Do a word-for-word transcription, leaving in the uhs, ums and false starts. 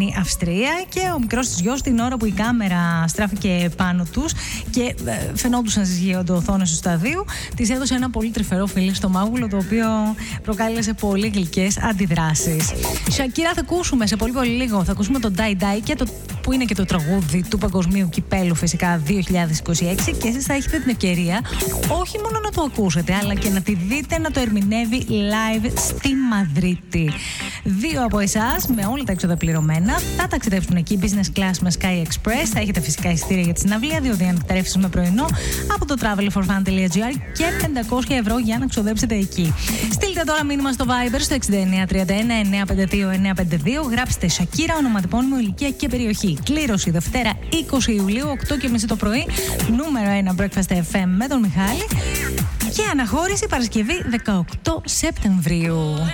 Βιέννη, Αυστρία, και ο μικρός της γιος, την ώρα που η κάμερα στράφηκε πάνω τους και ε, φαινόντουσαν στις γιγαντοοθόνες του σταδίου, της έδωσε ένα πολύ τρυφερό φιλί στο μάγουλο, το οποίο προκάλεσε πολύ γλυκές αντιδράσεις. Σακύρα θα ακούσουμε σε πολύ πολύ λίγο. Θα ακούσουμε το Die Die, και το, που είναι και το τραγούδι του Παγκοσμίου Κυπέλου φυσικά δύο χιλιάδες είκοσι έξι, και εσείς θα έχετε την ευκαιρία όχι μόνο να το ακούσετε, αλλά και να τη δείτε να το ερμηνεύει live στη Μαδρίτη. Δύο από εσάς με όλα τα έξοδα πληρωμένα θα ταξιδέψουν εκεί business class με Sky Express. Θα έχετε φυσικά εισιτήρια για τη συναυλία, δύο διανυκτερεύσεις με πρωινό από το travelforfun.gr και πεντακόσια ευρώ για να ξοδέψετε εκεί. Στείλτε τώρα μήνυμα στο Viber στο έξι εννιά τρία ένα εννιά πέντε δύο εννιά πέντε δύο. Γράψτε Σακύρα, ονοματεπώνυμο, ηλικία και περιοχή. Κλήρωση Δευτέρα είκοσι Ιουλίου, οκτώ και μισή το πρωί. Νούμερο ένα Breakfast εφ εμ με τον Μιχάλη. Και αναχώρηση Παρασκευή δεκαοκτώ Σεπτεμβρίου.